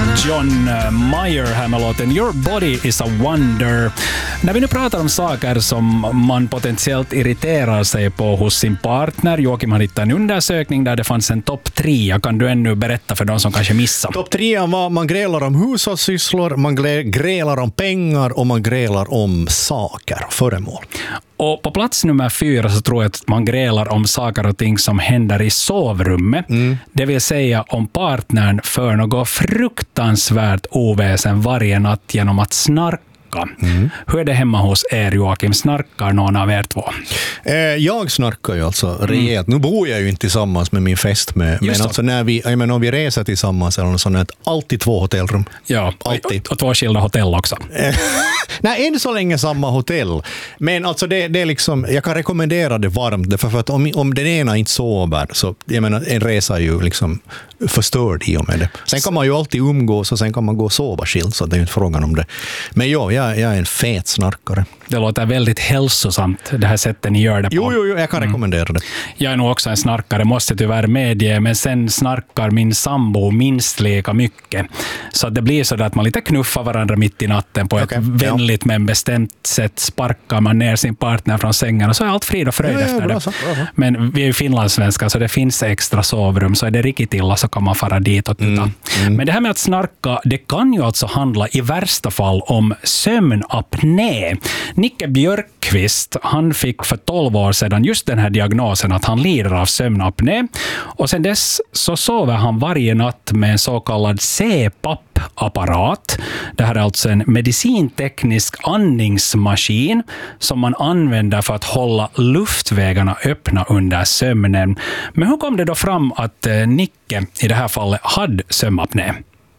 John Mayer här med låten Your Body is a Wonder. När vi nu pratar om saker som man potentiellt irriterar sig på hos sin partner, Joakim har hittat en undersökning där det fanns en topp 3. Kan du ännu berätta för de som kanske missar? Topp 3 var man grälar om hushållssysslor, man grälar om pengar och man grälar om saker, föremål. Och på plats nummer 4 så tror jag att man grälar om saker och ting som händer i sovrummet. Det vill säga om partnern för något fruktansvärt oväsen varje natt genom att snarka. Hur är det hemma hos er, Joakim? Snarkar någon av er två? Jag snarkar ju alltså rejält. Nu bor jag ju inte tillsammans med min fästmö. Men alltså om vi reser tillsammans eller något sånt, alltid 2 hotellrum. Ja, alltid. Och 2 skilda hotell också. Nej, än så länge samma hotell. Men alltså det är liksom, jag kan rekommendera det varmt. För att om den ena inte sover, så jag menar, en resa är ju liksom förstörd i och med det. Sen kan man ju alltid umgås och sen kan man gå och sova skilt, så det är ju inte frågan om det. Men jag är en fet snarkare. Det låter väldigt hälsosamt, det här sättet ni gör det på. Jo, jag kan rekommendera det. Jag är nog också en snarkare, måste tyvärr medge, men sen snarkar min sambo minst lika mycket. Så det blir så att man lite knuffar varandra mitt i natten på ett vänligt men bestämt sätt, sparkar man ner sin partner från sängen och så är allt frid och fröjd efter det. Bra. Men vi är ju finlandssvenskar, så det finns extra sovrum, så är det riktigt illa så kan man fara dit och titta. Men det här med att snarka, det kan ju alltså handla i värsta fall om sömnapné. Nicke Björkqvist, han fick för 12 år sedan just den här diagnosen att han lider av sömnapné. Och sen dess så sover han varje natt med en så kallad CPAP-apparat. Det här är alltså en medicinteknisk andningsmaskin som man använder för att hålla luftvägarna öppna under sömnen. Men hur kom det då fram att Nicke i det här fallet hade sömnapné?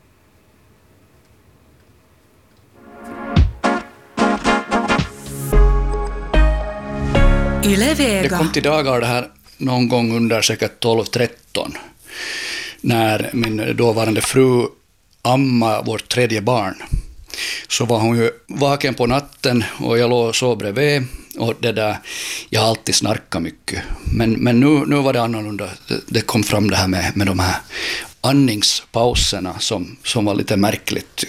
Det kom till dagar det här någon gång under säkert 12-13 när min dåvarande fru amma vårt 3:e barn. Så var hon ju vaken på natten och jag låg så bredvid och jag har alltid snarkat mycket. Men nu var det annorlunda. Det kom fram det här med de här andningspauserna som var lite märkligt.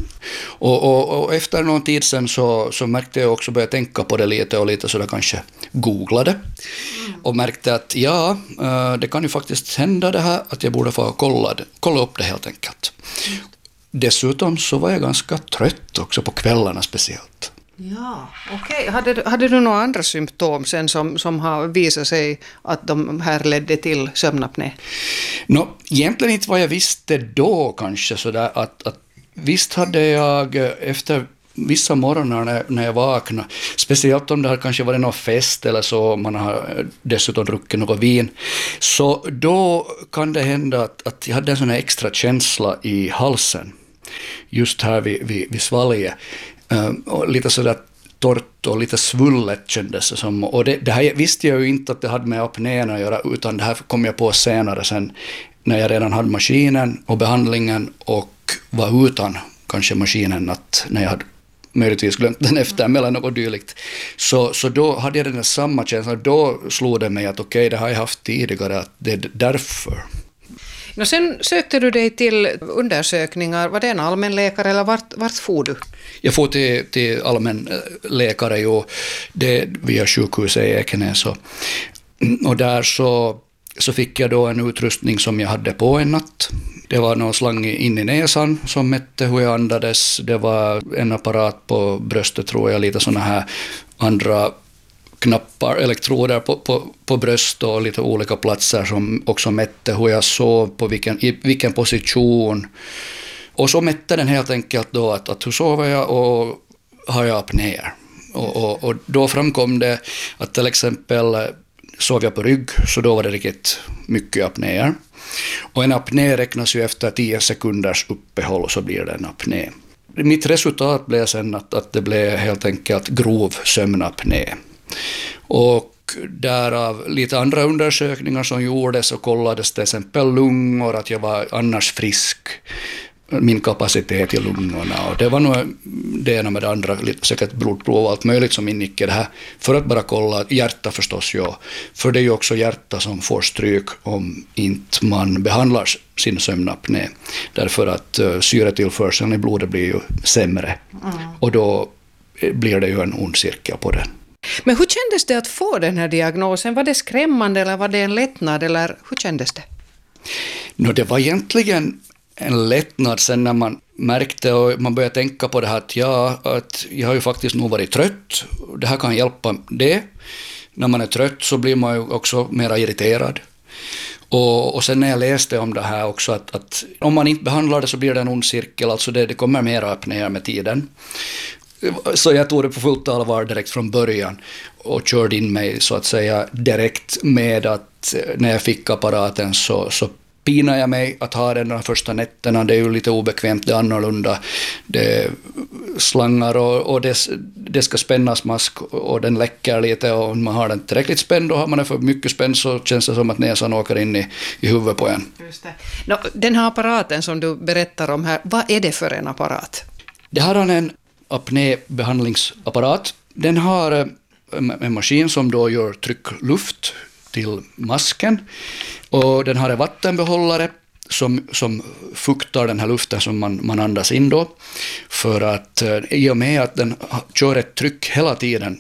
Och efter någon tid sen så märkte jag också, började tänka på det lite och lite så där kanske googlade och märkte att det kan ju faktiskt hända det här att jag borde få kolla upp det helt enkelt. Dessutom så var jag ganska trött också på kvällarna speciellt. Ja, okej. Hade du några andra symptom sen som har visat sig att de här ledde till sömnapné? Egentligen inte vad jag visste då kanske sådär att visst hade jag efter vissa morgnar när jag vaknade, speciellt om det har kanske varit någon fest eller så, man har dessutom druckit något vin, så då kan det hända att jag hade en sån här extra känsla i halsen, just här vid svalget, och lite sådär torrt och lite svullet kändes det som. Och det här visste jag ju inte att det hade med apnén att göra, utan det här kom jag på senare sen när jag redan hade maskinen och behandlingen och var utan kanske maskinen, att när jag hade möjligtvis glömt den efter eller något dylikt. Så då hade jag den där samma känsla. Då slog det mig att okej, det har jag haft tidigare, att det är därför. Sen sökte du dig till undersökningar. Var det en allmänläkare eller vart får du? Jag får till allmänläkare och det via sjukhuset i Ekenäs. Och där så fick jag då en utrustning som jag hade på en natt. Det var någon slang in i näsan som mätte hur jag andades. Det var en apparat på bröstet, tror jag, lite såna här andra knappar, elektroder på bröst och lite olika platser som också mätte hur jag sov, i vilken position. Och så mätte den helt enkelt då att hur sover jag och har jag apnéer. Och då framkom det att till exempel sov jag på rygg, så då var det riktigt mycket apnéer. Och en apné räknas ju efter 10 sekunders uppehåll, så blir det en apné. Mitt resultat blev sen att det blev helt enkelt grov sömnapné. Och därav lite andra undersökningar som gjordes och kollades till exempel lungor, att jag var annars frisk. min kapacitet i lungorna. Och det var nog det ena med det andra, säkert blodprov och allt möjligt som ingick i det här. För att bara kolla, hjärta förstås, ja. För det är ju också hjärta som får stryk om inte man behandlar sin sömnapné. Därför att syretillförseln i blodet blir ju sämre. Och då blir det ju en ond cirkel på det. Men hur kändes det att få den här diagnosen? Var det skrämmande eller var det en lättnad? Eller hur kändes det? Det var egentligen en lättnad sen när man märkte och man började tänka på det här att jag har ju faktiskt nog varit trött. Det här kan hjälpa det. När man är trött så blir man ju också mer irriterad. Och sen när jag läste om det här också att om man inte behandlar det så blir det en ond cirkel. Alltså det kommer mer apnéer med tiden. Så jag tog det på fullt allvar direkt från början och körde in mig så att säga direkt med att när jag fick apparaten så pinar jag mig att ha den de första nätterna. Det är ju lite obekvämt, det är annorlunda. Det är slangar och det ska spännas mask och den läcker lite och om man har den tillräckligt spänd och har man den för mycket spänd så känns det som att näsan åker in i huvudet på en. Just det. Den här apparaten som du berättar om här, vad är det för en apparat? Det här är en apnébehandlingsapparat. Den har en maskin som då gör tryckluft till masken och den har en vattenbehållare som fuktar den här luften som man andas in då, för att i och med att den kör ett tryck hela tiden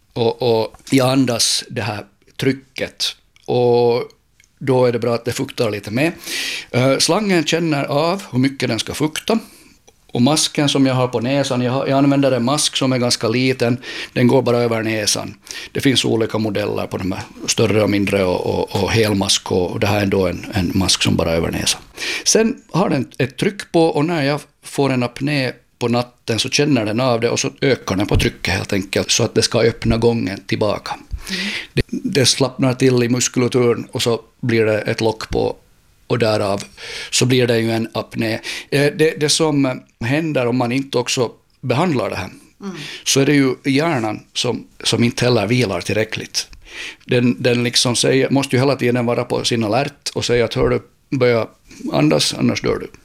och jag andas det här trycket och då är det bra att det fuktar lite med. Slangen känner av hur mycket den ska fukta. Och masken som jag har på näsan, jag använder en mask som är ganska liten, den går bara över näsan. Det finns olika modeller på de här större och mindre och helmask och det här är då en mask som bara är över näsan. Sen har den ett tryck på och när jag får en apné på natten så känner den av det och så ökar den på trycket helt enkelt så att det ska öppna gången tillbaka. Det slappnar till i muskulaturen och så blir det ett lock på och därav så blir det ju en apné. Det som händer om man inte också behandlar det här så är det ju hjärnan som inte heller vilar tillräckligt. Den liksom måste ju hela tiden vara på sin alert och säga att hör du, börja andas annars dör du.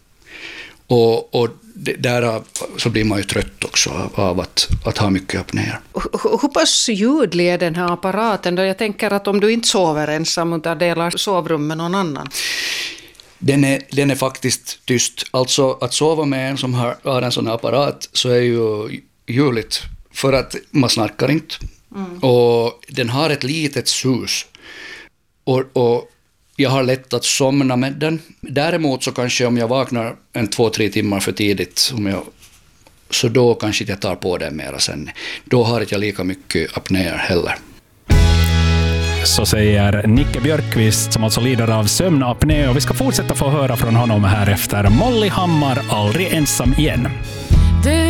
Och därav så blir man ju trött också av att ha mycket apnéer. Hur pass ljudlig är den här apparaten då? Jag tänker att om du inte sover ensam utan delar sovrum med någon annan. Den är faktiskt tyst. Alltså att sova med en som har en sån här apparat så är ju ljudligt för att man snarkar inte. Och den har ett litet sus. Och jag har lätt att somna med den. Däremot så kanske om jag vaknar 2-3 timmar för tidigt så då kanske jag tar på den mera sen. Då har jag lika mycket apnéer heller. Så säger Nicke Björkqvist som alltså lider av sömnapné och vi ska fortsätta få höra från honom här efter Molly Hammar, Aldrig ensam igen.